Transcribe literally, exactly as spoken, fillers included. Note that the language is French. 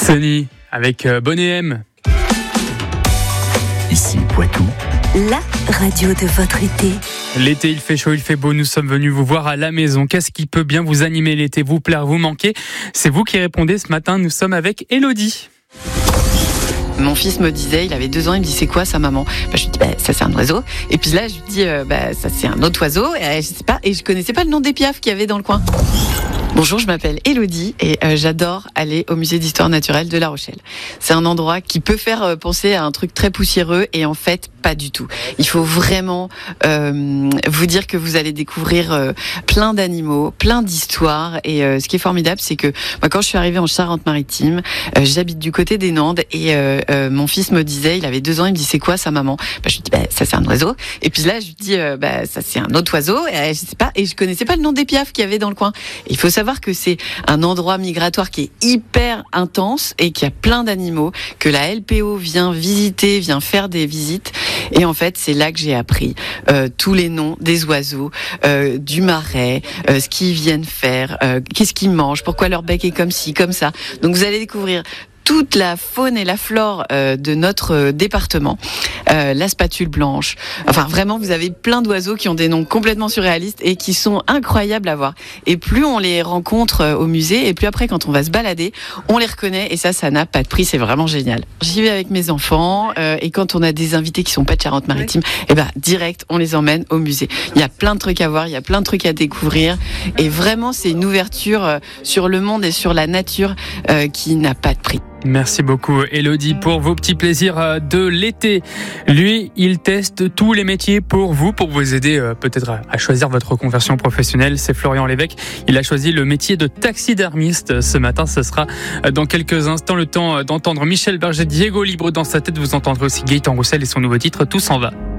Sunny avec Bonnet M. Ici Poitou, la radio de votre été. L'été, il fait chaud, il fait beau, nous sommes venus vous voir à la maison. Qu'est-ce qui peut bien vous animer l'été, vous plaire, vous manquer? C'est vous qui répondez ce matin, nous sommes avec Elodie. Mon fils me disait, il avait deux ans, il me dit c'est quoi ça maman? Bah, je lui dis bah, ça c'est un oiseau. Et puis là je lui dis euh, bah, ça c'est un autre oiseau. Et, euh, je sais pas, et je connaissais pas le nom des piafs qu'il y avait dans le coin. Bonjour, je m'appelle Elodie et euh, j'adore aller au musée d'histoire naturelle de La Rochelle. C'est un endroit qui peut faire euh, penser à un truc très poussiéreux et en fait pas du tout. Il faut vraiment euh, vous dire que vous allez découvrir euh, plein d'animaux, plein d'histoires et euh, ce qui est formidable c'est que moi, quand je suis arrivée en Charente-Maritime, euh, j'habite du côté des Nandes et euh, euh, mon fils me disait, il avait deux ans, il me dit c'est quoi ça maman? Bah, je lui dis bah, ça c'est un oiseau. Et puis là je lui dis euh, bah, ça c'est un autre oiseau et, euh, je sais pas, et je connaissais pas le nom des piafs qu'il y avait dans le coin. Et il faut savoir que c'est un endroit migratoire qui est hyper intense et qu'il y a plein d'animaux que la L P O vient visiter, vient faire des visites. Et en fait, c'est là que j'ai appris euh, tous les noms des oiseaux, euh, du marais, euh, ce qu'ils viennent faire, euh, qu'est-ce qu'ils mangent, pourquoi leur bec est comme ci, comme ça. Donc vous allez découvrir toute la faune et la flore euh, de notre euh, département, euh, la spatule blanche. Enfin, vraiment, vous avez plein d'oiseaux qui ont des noms complètement surréalistes et qui sont incroyables à voir. Et plus on les rencontre euh, au musée, et plus après, quand on va se balader, on les reconnaît. Et ça, ça n'a pas de prix. C'est vraiment génial. J'y vais avec mes enfants euh, et quand on a des invités qui sont pas de Charente-Maritime, oui. Et ben direct, on les emmène au musée. Il y a plein de trucs à voir, il y a plein de trucs à découvrir. Et vraiment, c'est une ouverture euh, sur le monde et sur la nature euh, qui n'a pas de prix. Merci beaucoup Elodie pour vos petits plaisirs de l'été. Lui, il teste tous les métiers pour vous, pour vous aider euh, peut-être à choisir votre conversion professionnelle. C'est Florian Lévesque. Il a choisi le métier de taxidermiste ce matin. Ce sera dans quelques instants le temps d'entendre Michel Berger, Diego Libre dans sa tête. Vous entendrez aussi Gaëtan Roussel et son nouveau titre Tout s'en va.